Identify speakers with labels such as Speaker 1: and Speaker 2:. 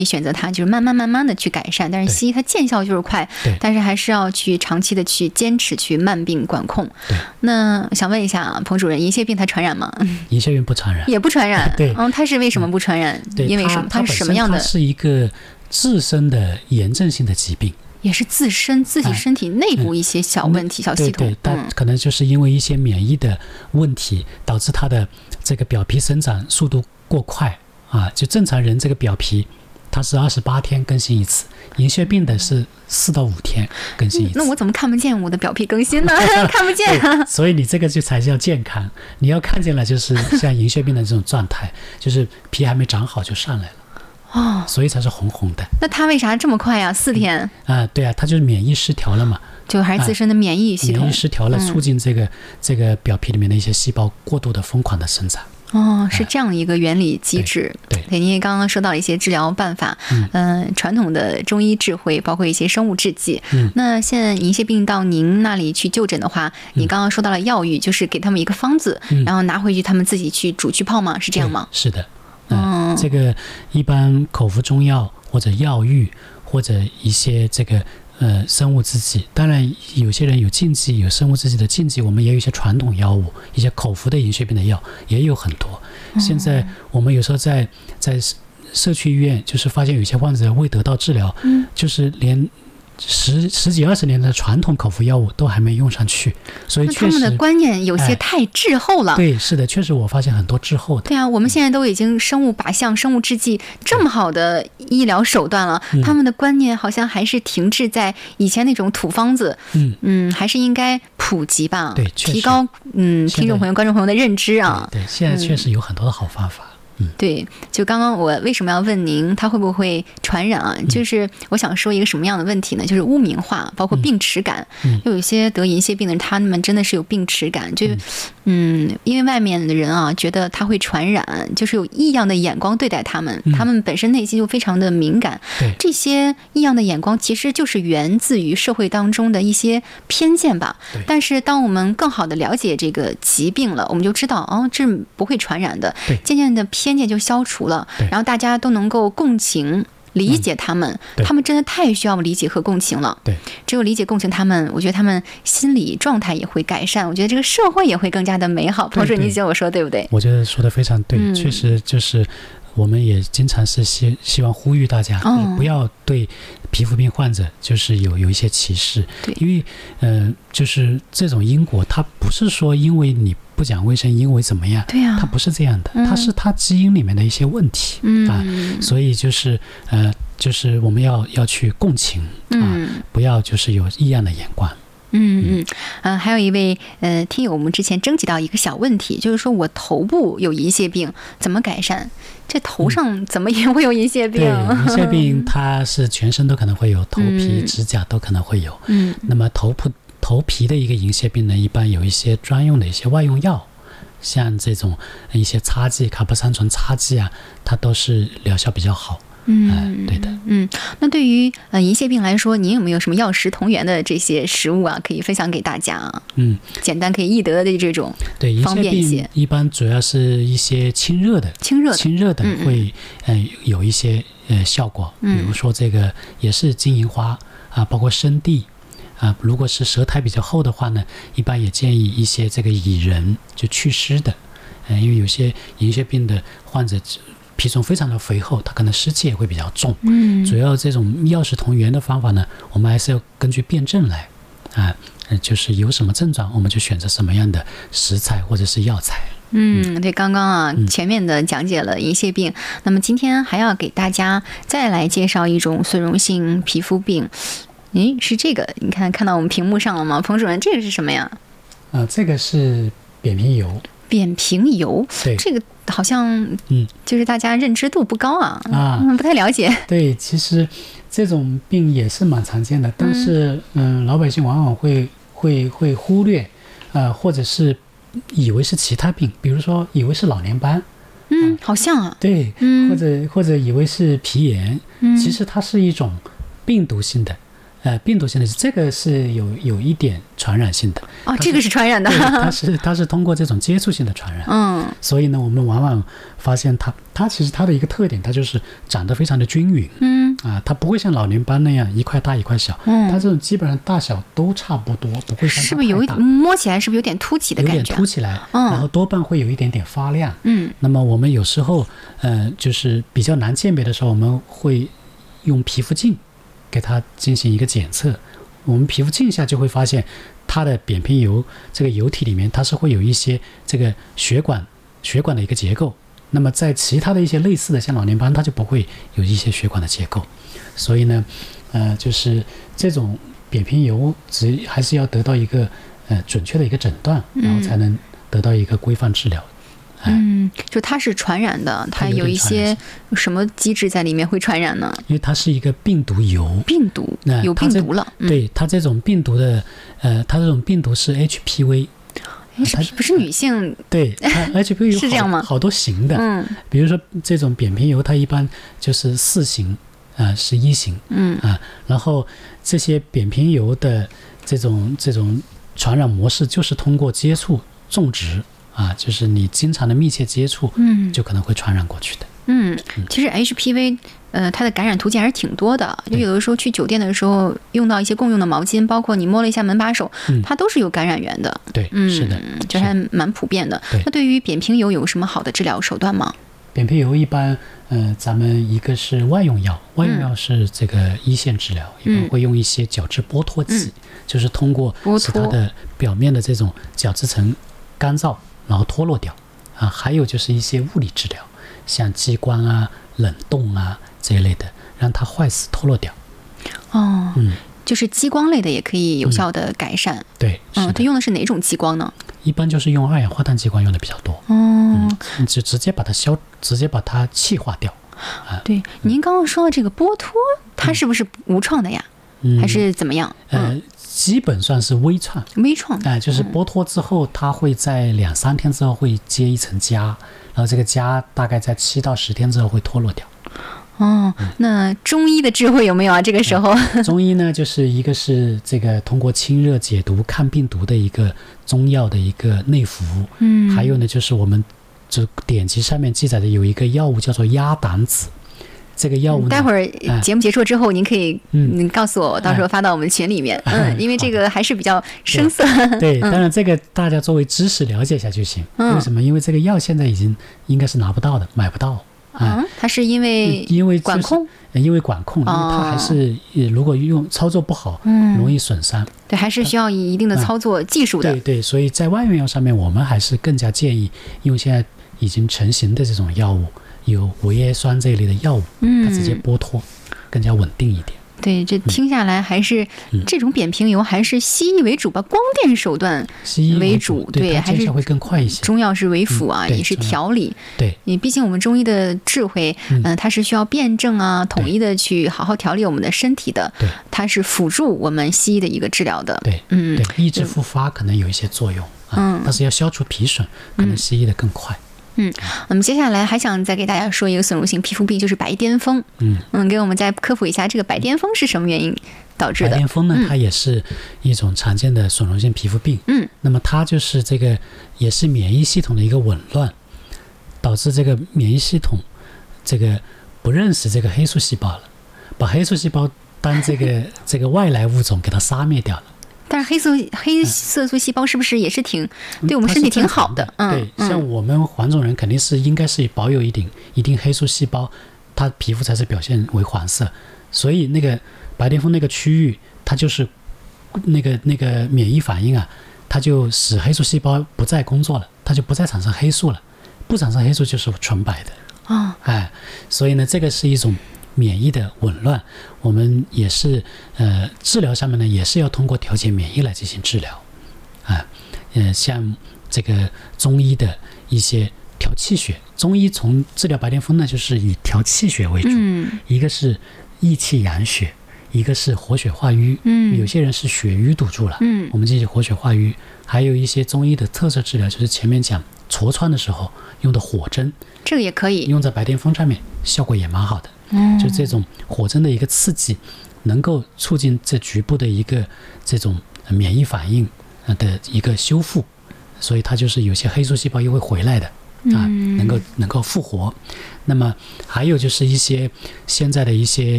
Speaker 1: 选择它就是慢慢的去改善，但是西医它见效就是快，但是还是要去长期的去坚持去慢病管控。那想问一下彭主任，银屑病它传染吗？
Speaker 2: 银屑病不传染，
Speaker 1: 也不传染。
Speaker 2: 对，
Speaker 1: 它是为什么不传染？因为什么？它是什么样的？
Speaker 2: 它是一个自身的炎症性的疾病。
Speaker 1: 也是自己身体内部一些小问题、小系统。
Speaker 2: 对，它可能就是因为一些免疫的问题，导致它的这个表皮生长速度过快啊。就正常人这个表皮，它是28天更新一次，银屑病的是4到5天更新一次。
Speaker 1: 那我怎么看不见我的表皮更新呢？看不见啊。
Speaker 2: 所以你这个就才叫健康。你要看见了，就是像银屑病的这种状态，就是皮还没长好就上来了。所以才是红红的。
Speaker 1: 那它为啥这么快呀？4天
Speaker 2: 对啊，它就是免疫失调了嘛，
Speaker 1: 就还是自身的免疫系统、
Speaker 2: 免疫失调了，促进这个表皮里面的一些细胞过度的疯狂的生长。
Speaker 1: 是这样一个原理机制。对，您刚刚说到了一些治疗办法，传统的中医智慧，包括一些生物制剂。那现在银屑病到您那里去就诊的话，你刚刚说到了药浴，就是给他们一个方子，然后拿回去他们自己去煮去泡吗？是这样吗？
Speaker 2: 是的。这个一般口服中药或者药浴或者一些这个生物制剂，当然有些人有禁忌，有生物制剂的禁忌，我们也有一些传统药物，一些口服的银屑病的药也有很多。现在我们有时候在社区医院，就是发现有些患者未得到治疗，就是连十几20年的传统口服药物都还没用上去，所以确实
Speaker 1: 他们的观念有些太滞后了。
Speaker 2: 对，是的，确实我发现很多滞后的。
Speaker 1: 对啊，我们现在都已经生物靶向、生物制剂这么好的医疗手段了，他们的观念好像还是停滞在以前那种土方子。还是应该普及吧，
Speaker 2: 对，
Speaker 1: 提高听众朋友、观众朋友的认知啊。
Speaker 2: 对，现在确实有很多的好方法。
Speaker 1: 对，就刚刚我为什么要问您它会不会传染啊？就是我想说一个什么样的问题呢？就是污名化，包括病耻感。有一些得银屑病的人，他们真的是有病耻感，就因为外面的人啊觉得他会传染，就是有异样的眼光对待他们，他们本身内心就非常的敏感。这些异样的眼光其实就是源自于社会当中的一些偏见吧。但是当我们更好的了解这个疾病了，我们就知道这不会传染的，渐渐的偏见就消除了，然后大家都能够共情理解他们，他们真的太需要理解和共情了。只有理解共情他们，我觉得他们心理状态也会改善，我觉得这个社会也会更加的美好。彭主任，你觉得我说对不对？
Speaker 2: 我觉得说的非常对，确实就是我们也经常是希望呼吁大家，不要对皮肤病患者就是有一些歧视，因为就是这种因果，它不是说因为你不讲卫生，因为怎么样，它不是这样的，它是它基因里面的一些问题所以就是我们要去共情不要就是有异样的眼光。
Speaker 1: 还有一位听友，我们之前征集到一个小问题，就是说我头部有银屑病怎么改善？这头上怎么也会有银屑病？
Speaker 2: 对，银屑病它是全身都可能会有，头皮、指甲都可能会有。那么头皮的一个银屑病呢，一般有一些专用的一些外用药，像这种一些擦剂，卡布珊醇擦剂啊，它都是疗效比较好。对的。
Speaker 1: 那对于银屑病来说，您有没有什么药食同源的这些食物啊，可以分享给大家啊？简单可以易得的这种，
Speaker 2: 对，银屑病一般主要是一些清热的会有一些效果，比如说这个也是金银花包括生地如果是舌苔比较厚的话呢，一般也建议一些这个薏仁，就祛湿的，因为有些银屑病的患者皮层非常的肥厚，它可能湿气也会比较重。主要这种药食同源的方法呢，我们还是要根据辨证来就是有什么症状，我们就选择什么样的食材或者是药材。
Speaker 1: 对，刚刚全面的讲解了银屑病，那么今天还要给大家再来介绍一种损溶性皮肤病。是这个，你看到我们屏幕上了吗？彭主任，这个是什么呀？
Speaker 2: 这个是扁平疣。
Speaker 1: 扁平疣，
Speaker 2: 对，
Speaker 1: 这个好像就是大家认知度不高不太了解。
Speaker 2: 对，其实这种病也是蛮常见的，但是老百姓往往会忽略或者是以为是其他病，比如说以为是老年斑，
Speaker 1: 好像
Speaker 2: 对，或者以为是皮炎，其实它是一种病毒性的病毒性的这个是有一点传染性的
Speaker 1: 这个是传染的，
Speaker 2: 它是通过这种接触性的传染，所以呢，我们往往发现它其实它的一个特点，它就是长得非常的均匀，它不会像老年斑那样一块大一块小，它这种基本上大小都差不多，不会相差太大。是不是有一点
Speaker 1: 摸起来是不是有点凸起的感觉？
Speaker 2: 有点凸起来，然后多半会有一点点发亮，那么我们有时候就是比较难鉴别的时候，我们会用皮肤镜给它进行一个检测，我们皮肤镜下就会发现它的扁平疣这个疣体里面它是会有一些这个血管的一个结构，那么在其他的一些类似的像老年斑它就不会有一些血管的结构，所以呢就是这种扁平疣还是要得到一个准确的一个诊断，然后才能得到一个规范治疗。
Speaker 1: 就它是传染的，它有一些什么机制在里面会传染呢？
Speaker 2: 因为它是一个病毒疣，
Speaker 1: 有病毒了。
Speaker 2: 对，它这种病毒的它这种病毒是 HPV，
Speaker 1: 不是女性？
Speaker 2: 对，它 HPV
Speaker 1: 是这样吗？
Speaker 2: 好多型的，比如说这种扁平疣，它一般就是4型是1型，然后这些扁平疣的这种传染模式就是通过接触种植。就是你经常的密切接触，就可能会传染过去的。
Speaker 1: 其实 HPV 它的感染途径还是挺多的，就有的时候去酒店的时候用到一些共用的毛巾，包括你摸了一下门把手，它都是有感染源的。
Speaker 2: 对，是的，
Speaker 1: 就还蛮普遍的。那对于扁平疣有什么好的治疗手段吗？
Speaker 2: 扁平疣一般咱们一个是外用药是这个一线治疗，一般会用一些角质剥脱剂，就是通过使它的表面的这种角质层干燥然后脱落掉还有就是一些物理治疗，像激光冷冻这一类的，让它坏死脱落掉。
Speaker 1: 就是激光类的也可以有效的改善。
Speaker 2: 对，
Speaker 1: 它用的是哪种激光呢？
Speaker 2: 一般就是用二氧化碳激光用的比较多。就直接把它气化掉。
Speaker 1: 对，您刚刚说的这个剥脱，它是不是无创的呀？还是怎么样？
Speaker 2: 基本算是微创，就是剥脱之后，它会在2-3天之后会结一层痂，然后这个痂大概在7到10天之后会脱落掉。
Speaker 1: 那中医的智慧有没有啊？这个时候，
Speaker 2: 中医呢，就是一个是这个通过清热解毒、抗病毒的一个中药的一个内服，还有呢，就是我们这典籍上面记载的有一个药物叫做鸭胆子。这个药物
Speaker 1: 待会儿节目结束之后，您可以告诉我，到时候发到我们群里面。因为这个还是比较生涩。
Speaker 2: 对，当然这个大家作为知识了解一下就行。为什么？因为这个药现在已经应该是拿不到的，买不到。
Speaker 1: 它是因为管控，
Speaker 2: 因为管控，因为它还是如果操作不好，容易损伤。
Speaker 1: 对，还是需要一定的操作技术的。
Speaker 2: 对，所以在外用药上面，我们还是更加建议用现在已经成型的这种药物。有维叶酸这一类的药物，它直接剥脱，更加稳定一点。
Speaker 1: 对，这听下来还是这种扁平疣还是西医为主吧，光电手段为主，
Speaker 2: 对，
Speaker 1: 还是
Speaker 2: 会更快一些。
Speaker 1: 中药是为辅也是调理。
Speaker 2: 对，
Speaker 1: 你毕竟我们中医的智慧，它是需要辩证统一的去好好调理我们的身体的。
Speaker 2: 对，
Speaker 1: 它是辅助我们西医的一个治疗的。
Speaker 2: 对，对，抑制复发可能有一些作用但是要消除皮损，可能西医的更快。
Speaker 1: 我们接下来还想再给大家说一个损溶性皮肤病，就是白癜风。给我们再科普一下，这个白癜风是什么原因导致的？
Speaker 2: 白癜风呢，它也是一种常见的损溶性皮肤病。那么它就是这个也是免疫系统的一个紊乱，导致这个免疫系统这个不认识这个黑素细胞了，把黑素细胞当这个外来物种给它杀灭掉了。
Speaker 1: 但是黑色素细胞是不是也是挺对我们身体挺好的？
Speaker 2: 对，像我们黄种人肯定是应该是保有一定黑素细胞，它皮肤才是表现为黄色。所以那个白癜风那个区域，它就是那个免疫反应它就使黑素细胞不再工作了，它就不再产生黑素了，不产生黑素就是纯白的。所以呢，这个是一种免疫的紊乱，我们也是治疗上面呢也是要通过调节免疫来进行治疗像这个中医的一些调气血，中医从治疗白癜风呢就是以调气血为主，一个是益气养血，一个是活血化瘀。有些人是血瘀堵住了，我们进行活血化瘀。还有一些中医的特色治疗，就是前面讲痤疮的时候用的火针，
Speaker 1: 这个也可以
Speaker 2: 用在白癜风上面，效果也蛮好的。 就这种火针的一个刺激，能够促进这局部的一个这种免疫反应的一个修复，所以它就是有些黑素细胞又会回来的能够复活。那么还有就是一些现在的一些